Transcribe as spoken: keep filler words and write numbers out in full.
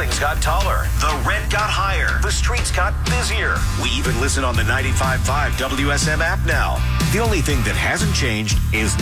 buildings got taller. The rent got higher. The streets got busier. We even listen on the ninety-five point five W S M app now. The only thing that hasn't changed is